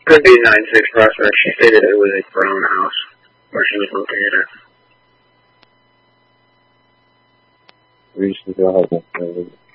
Could be 9-6 Prospect. She stated it was a brown house where she was located at. We should go ahead and